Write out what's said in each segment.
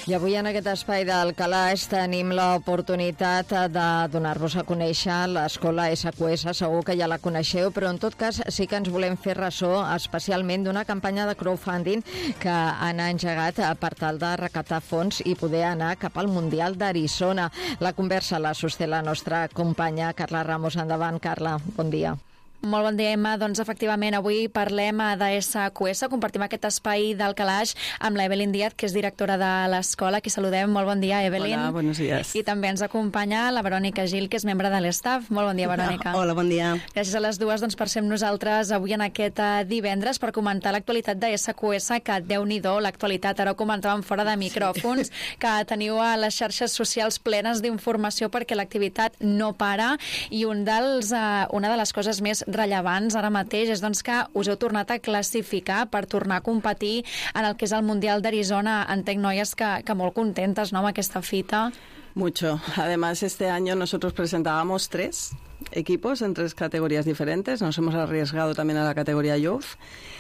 I avui en aquest espai del Calaix tenim l'oportunitat de donar-vos a conèixer l'escola SQS. Segur que ja la coneixeu, però en tot cas sí que ens volem fer ressò especialment d'una campanya de crowdfunding que han engegat per tal de recaptar fons i poder anar cap al Mundial d'Arizona. La conversa la sosté la nostra companya Carla Ramos. Endavant, Carla. Bon dia. Molt bon dia, Emma. Doncs efectivament, avui parlem de SQS, compartim aquest espai del Calaix amb l'Evelyn Díaz, que és directora de l'escola. Aquí saludem. Molt bon dia, Evelyn. Hola, buenos días. I també ens acompanya la Verònica Gil, que és membre de l'estaf. Molt bon dia, Verònica. Hola, bon dia. Gràcies a les dues, doncs, per ser amb nosaltres avui en aquest divendres per comentar l'actualitat de SQS, que Déu-n'hi-do, l'actualitat. Ara ho comentàvem fora de micròfons, que teniu a les xarxes socials plenes d'informació perquè l'activitat no para, i una de les coses més rellevants ara mateix és doncs, que us heu tornat a classificar per tornar a competir en el que és el Mundial d'Arizona. Entenc, noies, que molt contentes, no?, amb aquesta fita. Mucho. Además, este año nosotros presentábamos 3 equipos en 3 categorías diferentes. Nos hemos arriesgado también a la categoría Youth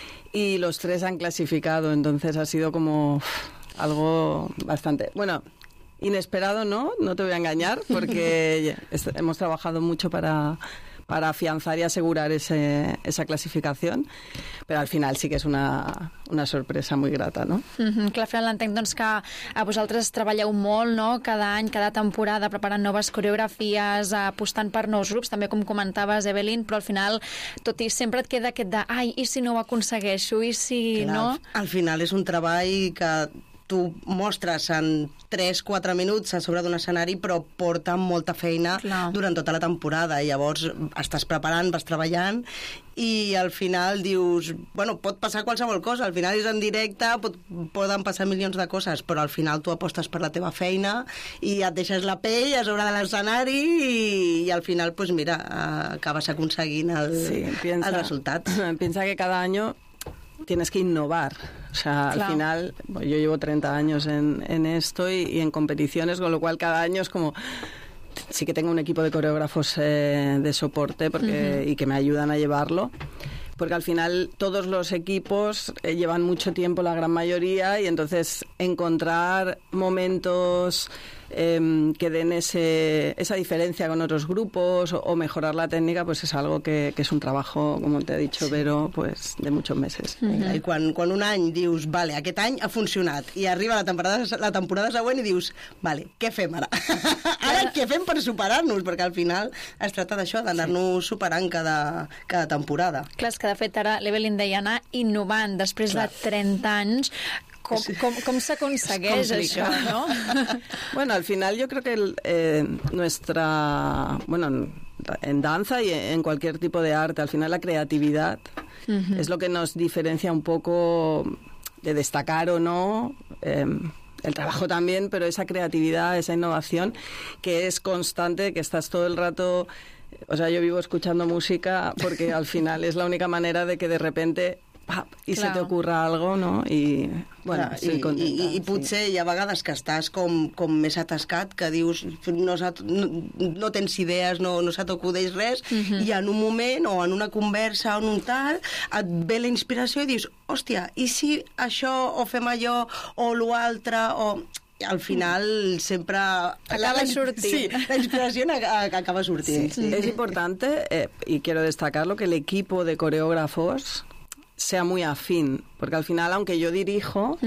y los 3 han clasificado. Entonces ha sido como algo bastante... Bueno, inesperado, ¿no? No te voy a engañar, porque hemos trabajado mucho para afianzar y asegurar esa clasificación, però al final sí que és una sorpresa muy grata, no? Clar, al final entenc doncs, que vosaltres treballeu molt, no?, cada any, cada temporada, preparant noves coreografies, apostant per nous grups, també com comentaves, Evelyn, però al final, tot i sempre et queda aquest de ai, i si no ho aconsegueixo, i si clar, no... Al final és un treball que tu mostres en 3-4 minuts a sobre d'un escenari, però porta molta feina durant tota la temporada. I llavors estàs preparant, vas treballant, i al final dius, bueno, pot passar qualsevol cosa, al final és en directe, poden passar milions de coses, però al final tu apostes per la teva feina i et deixes la pell a sobre de l'escenari i al final, pues mira, acabes aconseguint el resultat. Piensa que cada año tienes que innovar. O sea, al final, yo llevo 30 años en esto y en competiciones, con lo cual cada año es como... Sí que tengo un equipo de coreógrafos de soporte y que me ayudan a llevarlo, porque al final todos los equipos llevan mucho tiempo, la gran mayoría, y entonces encontrar momentos que den esa diferencia con otros grupos o mejorar la técnica, pues es algo que es un trabajo, como te ha dicho Vero, pues de muchos meses. I quan un any dius, vale, aquest any ha funcionat, i arriba la temporada següent i dius, vale, què fem ara? Ara què fem per superar-nos? Perquè al final es tracta d'això, d'anar-nos superant cada temporada. Clar, és que de fet ara l'Evelyn deia anar innovant després de 30 anys. ¿Cómo se consegueix això, no? Bueno, al final yo creo que bueno, en danza y en cualquier tipo de arte, al final la creatividad es lo que nos diferencia un poco de destacar o no, el trabajo también, pero esa creatividad, esa innovación que es constante, que estás todo el rato... O sea, yo vivo escuchando música porque al final es la única manera de que de repente... i se t'ocorra algo, no? I, bueno, estic contenta. I potser hi ha vegades que estàs com més atascat, que dius, no tens idees, no se t'acudeix res, i en un moment, o en una conversa, o en un tal, et ve la inspiració i dius, hòstia, i si això, o fem allò, o l'altre, o... Al final sempre... Acaba sortint. Sí, la inspiración acaba sortint. Sí. Es importante, y quiero destacarlo, que el equipo de coreógrafos sea muy afín, porque al final, aunque yo dirijo,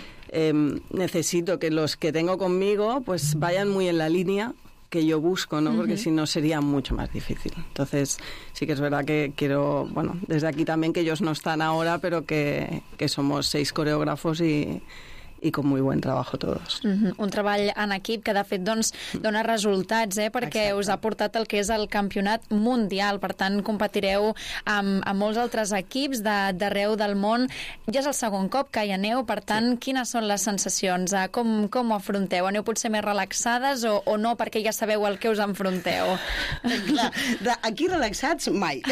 necesito que los que tengo conmigo pues vayan muy en la línea que yo busco, ¿no? Porque si no sería mucho más difícil. Entonces, sí que es verdad que quiero, bueno, desde aquí también que ellos no están ahora, pero que somos 6 coreógrafos i con muy buen trabajo todos. Un treball en equip que de fet doncs dona resultats, perquè us ha portat el que és el campionat mundial, per tant competireu amb molts altres equips d'arreu del món. Ja és el segon cop que hi aneu, per tant quines són les sensacions? Com ho afronteu? Aneu potser més relaxades o no, perquè ja sabeu el que us enfronteu? Clar, aquí relaxats mai.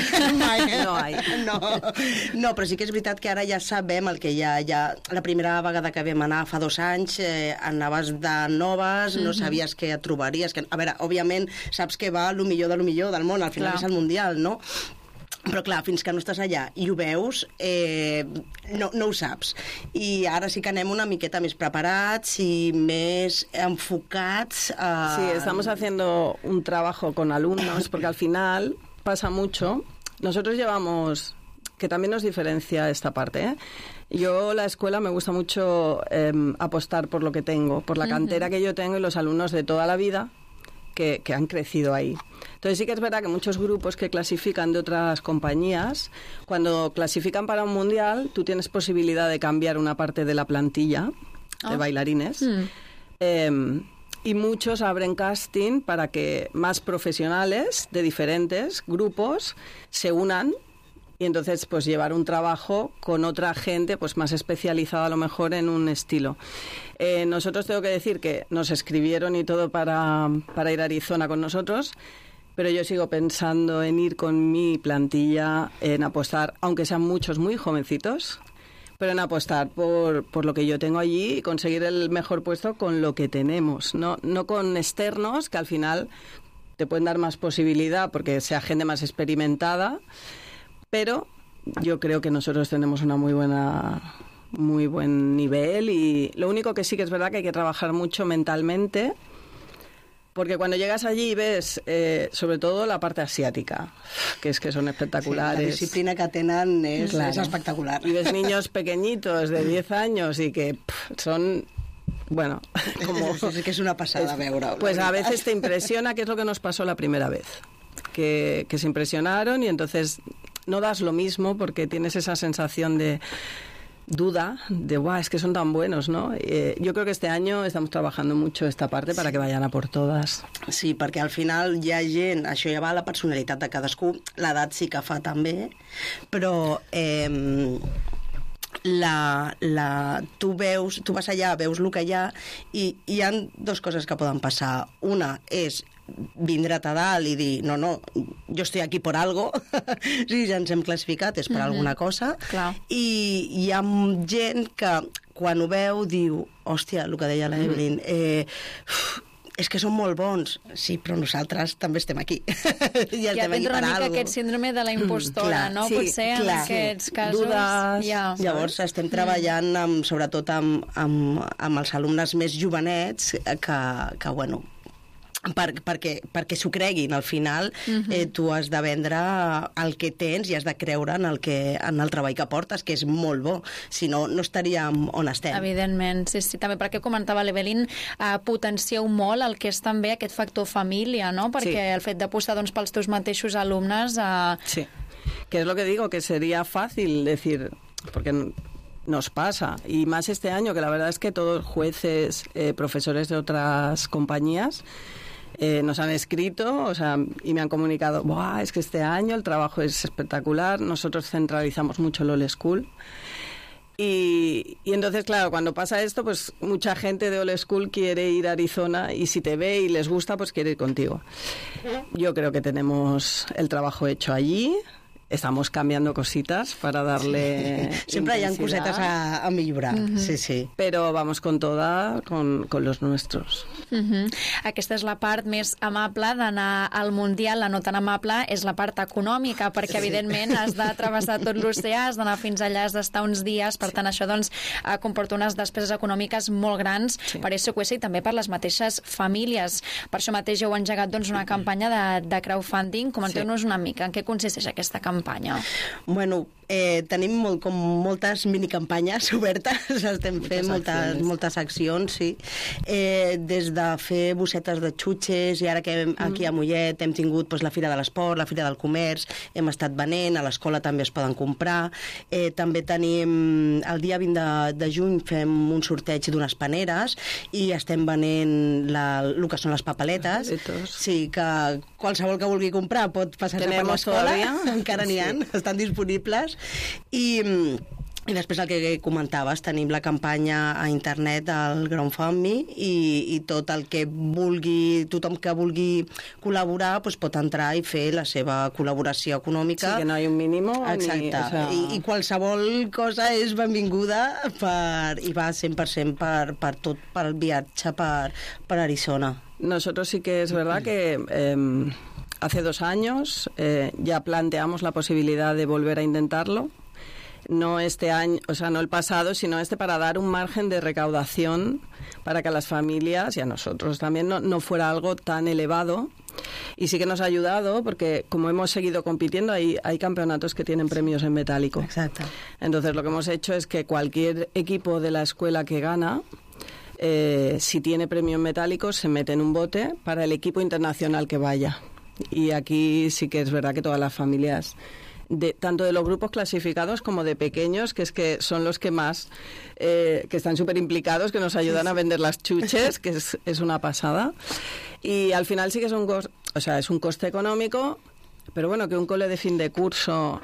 No, però sí que és veritat que ara ja sabem el que hi ha. La primera vegada que vam anar fa 2 anys, anaves de noves, no sabies què et trobaries. A veure, òbviament, saps que va el millor del món, al final és el Mundial, no? Però clar, fins que no estàs allà i ho veus, no ho saps. I ara sí que anem una miqueta més preparats i més enfocats a... Sí, estamos haciendo un trabajo con alumnos, porque al final pasa mucho. Nosotros llevamos, que también nos diferencia esta parte, ¿eh? Yo, la escuela, me gusta mucho apostar por lo que tengo, por la cantera que yo tengo y los alumnos de toda la vida que han crecido ahí. Entonces sí que es verdad que muchos grupos que clasifican de otras compañías, cuando clasifican para un mundial, tú tienes posibilidad de cambiar una parte de la plantilla de bailarines. Y muchos abren casting para que más profesionales de diferentes grupos se unan y entonces pues llevar un trabajo con otra gente pues más especializada a lo mejor en un estilo. Nosotros tengo que decir que nos escribieron y todo para ir a Arizona con nosotros, pero yo sigo pensando en ir con mi plantilla, en apostar, aunque sean muchos muy jovencitos, pero en apostar por lo que yo tengo allí y conseguir el mejor puesto con lo que tenemos, no con externos que al final te pueden dar más posibilidad porque sea gente más experimentada, pero yo creo que nosotros tenemos una muy buen nivel y lo único que sí que es verdad que hay que trabajar mucho mentalmente, porque cuando llegas allí ves sobre todo la parte asiática, que son espectalares. Sí, la disciplina que tenen és espectacular. Y ves niños pequeñitos de 10 años y que son... Bueno, como... Sí que es una pasada veure. Pues a veces te impresiona, que es lo que nos pasó la primera vez, que se impresionaron y entonces no das lo mismo porque tienes esa sensación de duda, de guau, es que son tan buenos, ¿no? Yo creo que este año estamos trabajando mucho esta parte para que vayan a por todas. Sí, perquè al final hi ha gent, això ja va a la personalitat de cadascú, l'edat sí que fa també, però tu vas allà, veus el que hi ha i hi ha dues coses que poden passar. Una és vindre't a dalt i dir, no, jo estic aquí per algo, si ja ens hem classificat és per alguna cosa. Clar. I hi ha gent que quan ho veu diu, hòstia, el que deia l'Evelyn, és que són molt bons. Sí, però nosaltres també estem aquí. I ja estem aquí per una mica alguna aquest síndrome de la impostora, no? Sí, potser en aquests casos... Dudes... Ja. Llavors estem treballant sobretot amb els alumnes més jovenets que bueno, perquè s'ho creguin. Al final tu has de vendre el que tens i has de creure en el treball que portes, que és molt bo, si no, no estaríem on estem. Evidentment, sí, també perquè comentava l'Evelyn, potencieu molt el que és també aquest factor família, no? Perquè el fet d'apostar pels teus mateixos alumnes... Sí, que es lo que digo, que sería fácil decir, porque nos pasa, y más este año, que la verdad es que todos jueces, profesores de otras compañías nos han escrito, o sea, y me han comunicado, ¡buah! Es que este año el trabajo es espectacular, nosotros centralizamos mucho el All School. Y entonces, claro, cuando pasa esto, pues mucha gente de All School quiere ir a Arizona y si te ve y les gusta, pues quiere ir contigo. Yo creo que tenemos el trabajo hecho allí. Estamos cambiando cositas para darle Siempre hay cosetes a millorar, sí. Però vamos con toda, con los nuestros. Aquesta és la part més amable d'anar al Mundial. La no tan amable és la part econòmica, perquè evidentment has de travessar tot l'oceà, has d'anar fins allà, has d'estar uns dies, per tant això comporta unes despeses econòmiques molt grans per SQS i també per les mateixes famílies. Per això mateix heu engegat una campanya de crowdfunding. Comenteu-nos una mica en què consisteix aquesta campanya. Bueno, tenim moltes minicampanyes obertes, estem fent moltes accions, sí. Des de fer bossetes de xutxes, i ara que aquí a Mollet hem tingut la Fira de l'Esport, la Fira del Comerç, hem estat venent, a l'escola també es poden comprar. També tenim, el dia 20 de juny fem un sorteig d'unes paneres i estem venent el que són les papeletes. Sí, que qualsevol que vulgui comprar pot passar-se per l'escola, encara n'hi ha, estan disponibles. I després el que comentaves, tenim la campanya a internet del GroundFundMe i tot el que vulgui, tothom que vulgui col·laborar pot entrar i fer la seva col·laboració econòmica. Sí, que no hi ha un mínimo. Exacte. I qualsevol cosa és benvinguda i va 100% per tot, per el viatge per Arizona. Nosotros sí que es verdad que hace 2 años ya planteamos la posibilidad de volver a intentarlo. No este año, o sea, no el pasado, sino para dar un margen de recaudación para que a las familias y a nosotros también no fuera algo tan elevado. Y sí que nos ha ayudado porque como hemos seguido compitiendo, hay campeonatos que tienen premios en metálico. Exacto. Entonces lo que hemos hecho es que cualquier equipo de la escuela que gana, si tiene premio en metálico, se mete en un bote para el equipo internacional que vaya. Y aquí sí que es verdad que todas las familias, tanto de los grupos clasificados como de pequeños, que es que son los que más, que están súper implicados, que nos ayudan a vender las chuches, que es una pasada. Y al final sí que es un coste económico, pero bueno, que un cole de fin de curso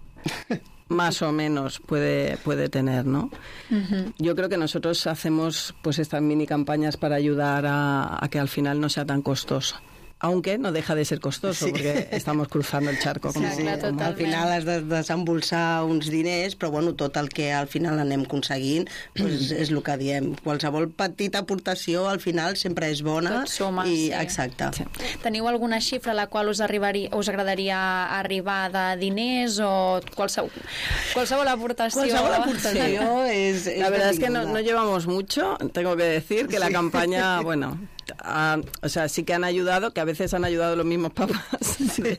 más o menos puede tener, ¿no? Uh-huh. Yo creo que nosotros hacemos pues estas mini campañas para ayudar a que al final no sea tan costoso. Aunque no deja de ser costoso, sí, porque estamos cruzando el charco. Sí, com al final has de desembolsar uns diners, però bueno, tot el que al final anem aconseguint pues, és el que diem. Qualsevol petita aportació al final sempre és bona. Tot suma, i, sí. Exacte. Sí. Teniu alguna xifra a la qual us agradaria arribar de diners o qualsevol aportació? Qualsevol aportació sí. La verdad es que no llevamos mucho, tengo que decir que la campaña, bueno... o sea, sí que han ayudado, que a veces han ayudado los mismos papás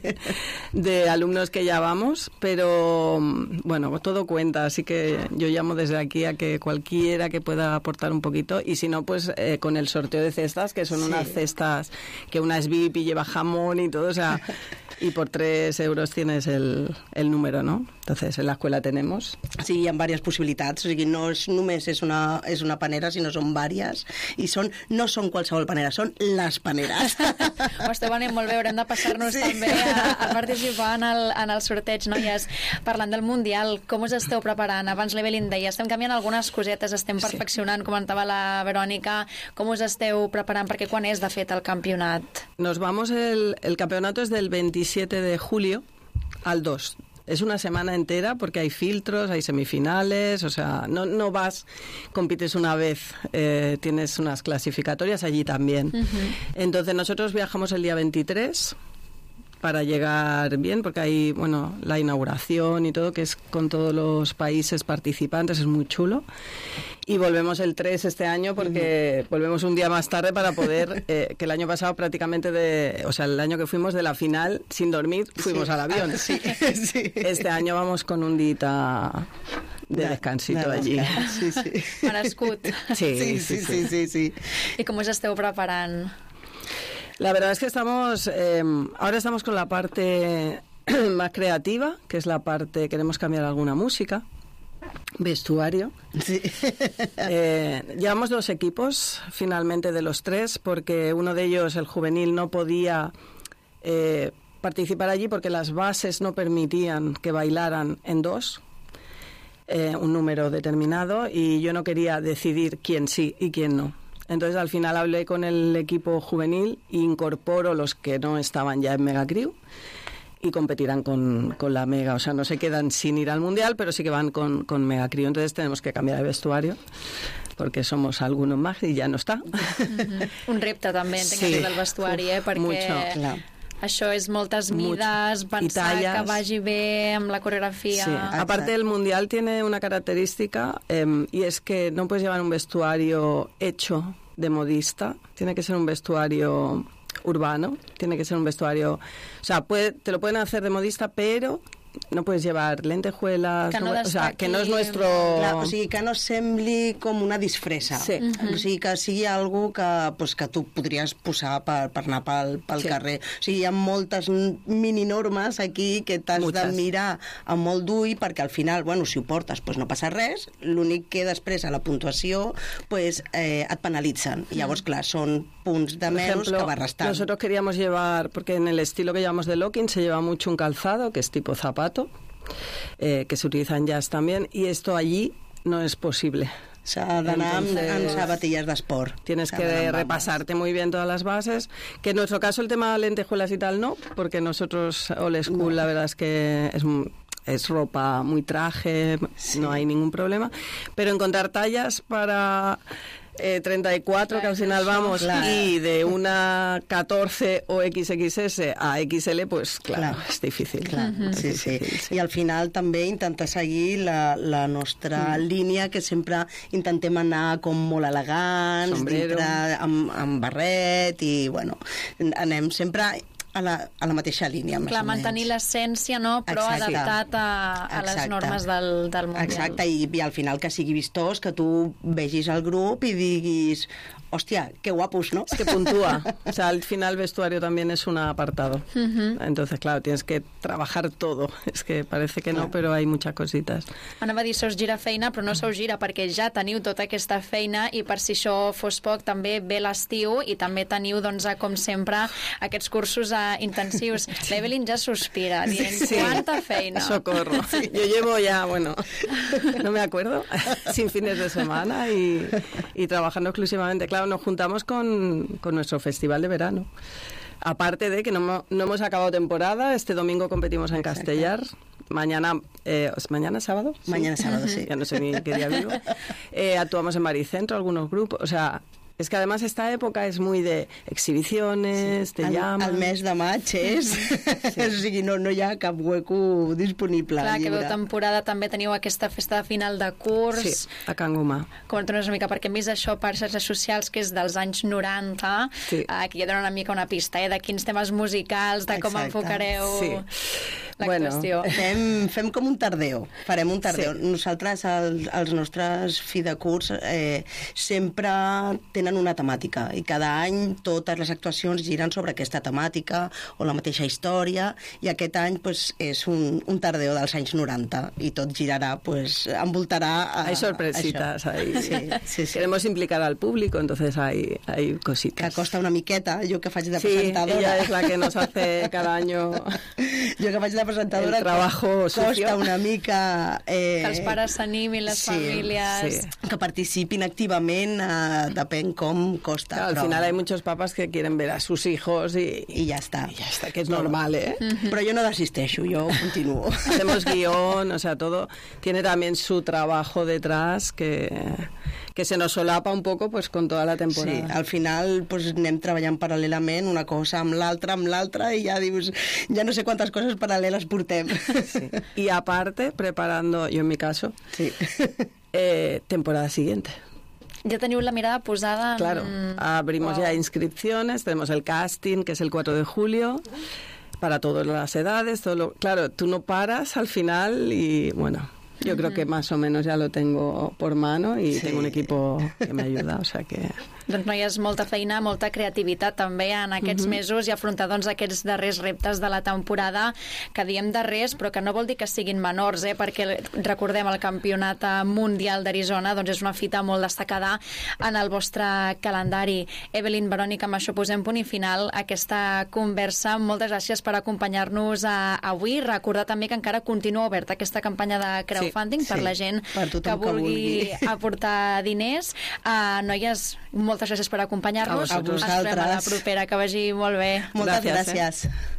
de alumnos que ya vamos, pero bueno, todo cuenta, así que yo llamo desde aquí a que cualquiera que pueda aportar un poquito, y si no, pues con el sorteo de cestas, que son unas cestas que una es VIP y lleva jamón y todo, o sea, y por 3 euros tienes el número, ¿no? Entonces, en la escuela tenemos. Sí, hi ha diverses possibilitats, o sigui, no és només és una panera, sinó són diverses, i no són qualsevol panera, són les paneres. Ho esteu venint molt bé, haurem de passar-nos també a participar en el sorteig, noies. Parlant del Mundial, com us esteu preparant? Abans l'Evelyn deia, estem canviant algunes cosetes, estem perfeccionant, comentava la Verònica, com us esteu preparant? Perquè quan és, de fet, el campionat? Nos vamos, el campeonato es del 27 de julio al 2. Es una semana entera porque hay filtros, hay semifinales, o sea, no vas, compites una vez, tienes unas clasificatorias allí también. Uh-huh. Entonces nosotros viajamos el día 23 para llegar bien, porque hay, bueno, la inauguración y todo, que es con todos los países participantes, es muy chulo. Y volvemos el 3 este año porque volvemos un día más tarde para poder, que el año pasado prácticamente o sea, el año que fuimos de la final, sin dormir, fuimos al avión. Sí. Este año vamos con un día de descansito allí. Sí. Merescut. Sí. I com us esteu preparant? La verdad es que ahora estamos con la parte más creativa, que es la parte, queremos cambiar alguna música, vestuario. Sí. Llevamos 2 equipos, finalmente, de los 3, porque uno de ellos, el juvenil, no podía participar allí porque las bases no permitían que bailaran en 2, un número determinado, y yo no quería decidir quién sí y quién no. Entonces, al final hablé con el equipo juvenil e incorporo los que no estaban ya en Mega Crew y competirán con la Mega. O sea, no se quedan sin ir al Mundial, pero sí que van con Mega Crew. Entonces, tenemos que cambiar de vestuario perquè somos algunos más i ja no està. Un repte també, entenc, sí, del vestuari, perquè... Mucho, clar. Això és moltes mides, pensar que vagi bé amb la coreografía. Sí. Aparte, el Mundial tiene una característica y es que no puedes llevar un vestuario hecho de modista, tiene que ser un vestuario urbano, tiene que ser un vestuario... O sea, te lo pueden hacer de modista, pero... no puedes llevar lentejuelas, o sea, que no és nuestro... Clar, o sigui, que no sembli com una disfressa. Sí. O sigui, que sigui algo que, pues, que tu podries posar per anar pel carrer. O sigui, hi ha moltes mininormes aquí que t'has de mirar amb molt d'ull, perquè al final, bueno, si ho portes, pues no passa res, l'únic que després a la puntuació pues, et penalitzen. I llavors, clar, són punts de menys que va restant. Nosotros queríamos llevar, porque en el estilo que llevamos de locking se lleva mucho un calzado, que es tipo zapato, que se utiliza en jazz también, y esto allí no es posible. S'ha d'anar amb sabatillas d'esport. Tienes que repasarte muy bien todas las bases, que en nuestro caso el tema de lentejuelas y tal no, porque nosotros old school la verdad es que es ropa muy traje, sí, no hay ningún problema, pero encontrar tallas para 34, que al final vamos, y de una 14 o XXS a XL, pues claro, és difícil. Sí. I al final també intentar seguir la nostra línia, que sempre intentem anar com molt elegants, dintre amb barret, i bueno, anem sempre a la mateixa línia, més clar, o menys. Mantenir l'essència, no? Però adaptat a les normes del Mundial. Exacte, i al final que sigui vistós, que tu vegis el grup i diguis, hòstia, qué guapos, ¿no? Es que puntúa. O sea, al final el vestuario también es un apartado. Entonces, claro, tienes que trabajar todo. Es que parece que no, pero hay muchas cositas. Anava a dir, se us gira feina, però no se us gira perquè ja teniu tota aquesta feina, i per si això fos poc, també ve l'estiu i també teniu, doncs, com sempre, aquests cursos intensius. L'Evelyn ja sospira, dient, quanta feina. Socorro. Yo llevo ya, bueno, no me acuerdo, sin fines de semana y trabajando exclusivamente. Claro, nos juntamos con nuestro festival de verano. Aparte de que no hemos acabado temporada, este domingo competimos en Castellar. Mañana, ¿mañana sábado? Sí. Mañana sábado, sí. Ya no sé ni qué día vivo. Actuamos en Baricentro, algunos grupos, o sea... Es que además esta época es muy de exhibiciones, te llaman... El mes de maig és... O sigui, no hi ha cap hueco disponible. Clar, que veu temporada, també teniu aquesta festa de final de curs. Sí, a Can Gomà. Comenta'ns una mica, perquè hem vist això per xarxes socials, que és dels anys 90, que ja dona una mica una pista, de quins temes musicals, de com enfocareu l'actuació. Fem com un tardeo, farem un tardeo. Nosaltres, els nostres fi de curs, sempre tenen una temàtica, i cada any totes les actuacions giren sobre aquesta temàtica o la mateixa història, i aquest any és un tardeo dels anys 90 i tot girarà, envoltarà hay sorpresitas ahí. Sí. Queremos implicar al público, entonces hay cositas. Que costa una miqueta, jo que faig de presentadora. Sí, ella es la que nos hace cada año jo que faig de presentadora, el trabajo costa sucio. Una mica... que els pares s'animin, les famílies... Que participin activament, depèn com costa. Claro, al final hay muchos papás que quieren ver a sus hijos y ya está. Y ya está, que es normal, ¿eh? Pero yo no desisteixo, yo continúo. Hacemos guión, o sea, todo. Tiene también su trabajo detrás que se nos solapa un poco pues con toda la temporada. Sí, al final anem treballant paral·lelament una cosa amb l'altra, i ja dius, ja no sé quantes coses paral·leles portem. Sí. Y aparte, preparando, yo en mi caso, temporada siguiente. Ya teniu la mirada posada en... Claro, abrimos ya inscripciones, tenemos el casting, que es el 4 de julio, para todas las edades, claro, tú no paras al final y, bueno, yo creo que más o menos ya lo tengo por mano y tengo un equipo que me ayuda, o sea que... Doncs, noies, molta feina, molta creativitat també en aquests mesos i afrontar aquests darrers reptes de la temporada, que diem darrers, però que no vol dir que siguin menors, perquè recordem el Campionat Mundial d'Arizona, doncs és una fita molt destacada en el vostre calendari. Evelyn, Verònica, amb això posem punt i final a aquesta conversa. Moltes gràcies per acompanyar-nos avui. Recordar també que encara continua oberta aquesta campanya de crowdfunding per la gent que vulgui aportar diners. Noies, moltes gràcies per acompanyar-nos. A vosaltres. Ens veiem a la propera, que vagi molt bé. Moltes gràcies.